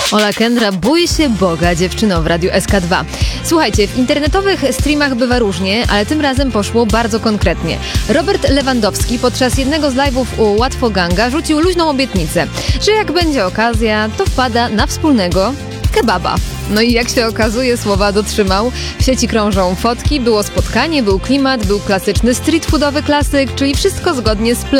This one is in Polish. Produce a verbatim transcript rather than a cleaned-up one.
Ola Kendra, bój się Boga, dziewczyno w Radiu S K dwa. Słuchajcie, w internetowych streamach bywa różnie, ale tym razem poszło bardzo konkretnie. Robert Lewandowski podczas jednego z live'ów u Łatwo Ganga rzucił luźną obietnicę, że jak będzie okazja, to wpada na wspólnego kebaba. No i jak się okazuje, słowa dotrzymał. W sieci krążą fotki, było spotkanie, był klimat, był klasyczny street foodowy klasyk, czyli wszystko zgodnie z planem.